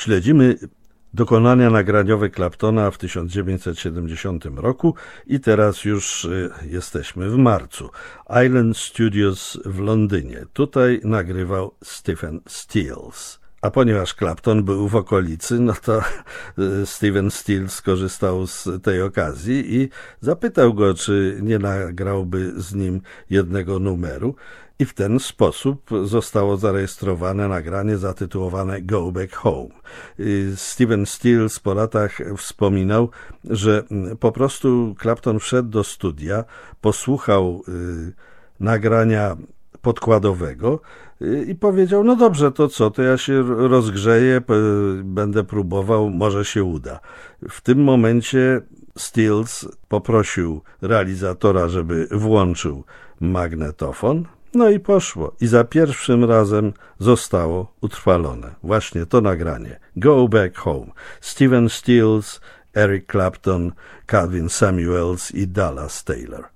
Śledzimy dokonania nagraniowe Claptona w 1970 roku i teraz już jesteśmy w marcu. Island Studios w Londynie. Tutaj nagrywał Stephen Stills. A ponieważ Clapton był w okolicy, no to Stephen Stills skorzystał z tej okazji i zapytał go, czy nie nagrałby z nim jednego numeru. I w ten sposób zostało zarejestrowane nagranie zatytułowane Go Back Home. Stephen Stills po latach wspominał, że po prostu Clapton wszedł do studia, posłuchał nagrania podkładowego i powiedział, no dobrze, to co, to ja się rozgrzeję, będę próbował, może się uda. W tym momencie Stills poprosił realizatora, żeby włączył magnetofon, no i poszło. I za pierwszym razem zostało utrwalone właśnie to nagranie. Go Back Home. Stephen Stills, Eric Clapton, Calvin Samuels i Dallas Taylor.